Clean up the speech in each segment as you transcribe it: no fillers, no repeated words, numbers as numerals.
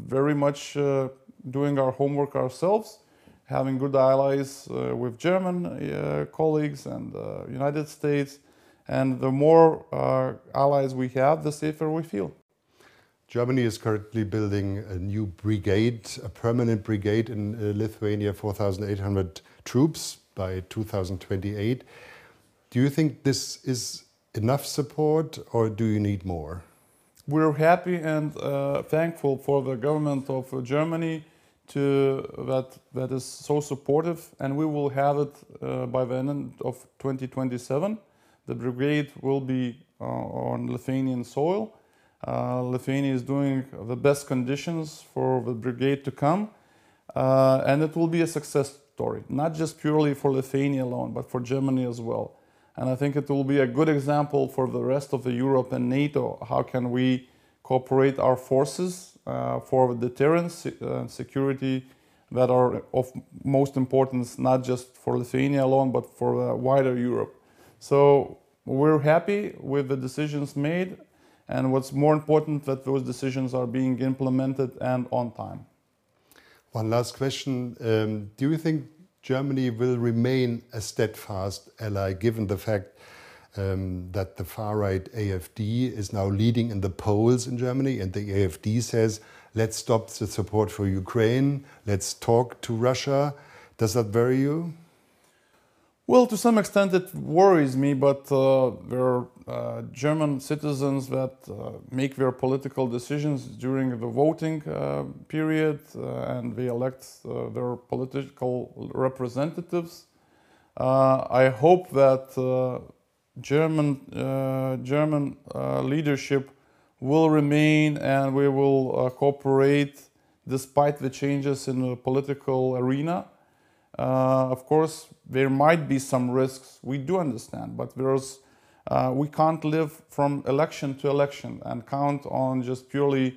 very much doing our homework ourselves, having good allies with German colleagues and United States. And the more allies we have, the safer we feel. Germany is currently building a new brigade, a permanent brigade in Lithuania, 4,800 troops by 2028. Do you think this is enough support, or do you need more? We're happy and thankful for the government of Germany that is so supportive, and we will have it by the end of 2027. The brigade will be on Lithuanian soil. Lithuania is doing the best conditions for the brigade to come, and it will be a success story, not just purely for Lithuania alone, but for Germany as well. And I think it will be a good example for the rest of the Europe and NATO. How can we cooperate our forces for deterrence and security that are of most importance, not just for Lithuania alone, but for wider Europe. So we're happy with the decisions made, and what's more important, that those decisions are being implemented and on time. One last question. Do you think Germany will remain a steadfast ally, given the fact that the far-right AfD is now leading in the polls in Germany, and the AfD says, let's stop the support for Ukraine, let's talk to Russia? Does that worry you? Well, to some extent it worries me, but there are German citizens that make their political decisions during the voting period, and they elect their political representatives. I hope that German leadership will remain, and we will cooperate despite the changes in the political arena. Of course, there might be some risks, we do understand, but we can't live from election to election and count on just purely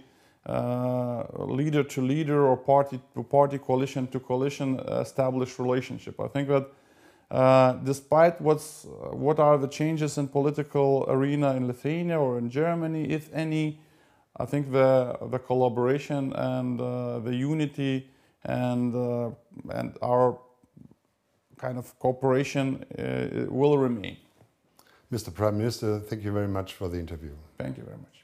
leader to leader or party to party, coalition to coalition established relationship. I think that despite what are the changes in political arena in Lithuania or in Germany, if any, I think the collaboration and the unity and our kind of cooperation will remain. Mr. Prime Minister, thank you very much for the interview. Thank you very much.